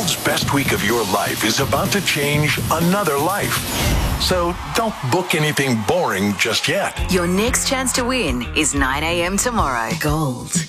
world's best week of your life is about to change another life. So don't book anything boring just yet. Your next chance to win is 9 a.m. tomorrow. Gold.